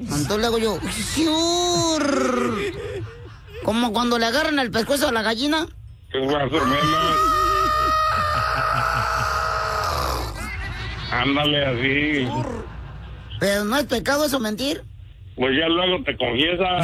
Entonces le hago yo, ¡siur! Como cuando le agarran el pescuezo a la gallina. Es más o menos. Ándale así. Pero no es pecado eso mentir. Pues ya luego te confiesas.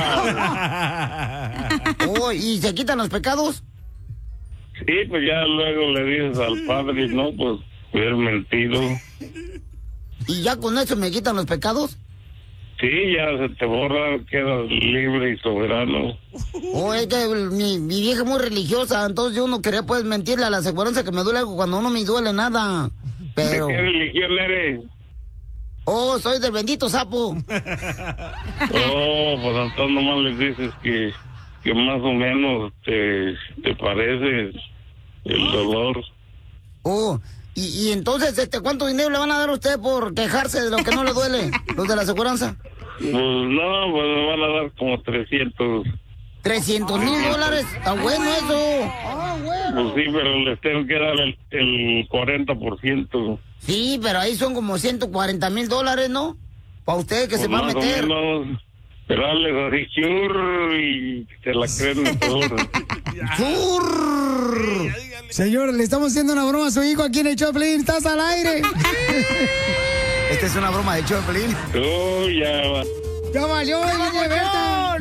Oh, ¿y se quitan los pecados? Sí, pues ya luego le dices al padre, no, pues haber mentido. ¿Y ya con eso me quitan los pecados? Sí, ya se te borra, quedas libre y soberano. Oh, es que mi vieja es muy religiosa, entonces yo no quería pues mentirle a la aseguranza que me duele algo cuando no me duele nada. Pero... ¿De qué religión eres? Oh, soy del bendito sapo. Oh, pues entonces nomás les dices que más o menos te parece el dolor. Oh, y entonces, ¿cuánto dinero le van a dar a usted por quejarse de lo que no le duele? Los de la aseguranza. Pues no, pues me van a dar como 300. $300,000. Está bueno eso. Pues sí, pero les tengo que dar el 40%. Sí, pero ahí son como $140,000, ¿no? Para usted que Pues se va a meter. Pero dale así, churr, y se la creen todos. ¡Churr! Señor, le estamos haciendo una broma a su hijo aquí en el Choplin. ¡Estás al aire! Esta es una broma de Choplin. Oh, ya va. ¡Ya valió, Berta!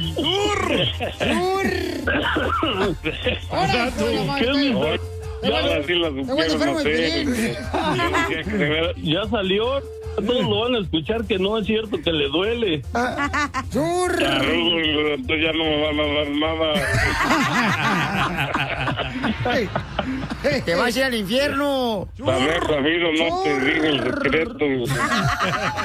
¡Ahora tú! Ahora sí la supieron hacer. Ya salió. Todos lo van a escuchar que no es cierto que le duele. ¡Churr! Entonces ya no me van a dar nada. ¡Te vas a ir al infierno! A ver, Ramiro, no te digo el secreto.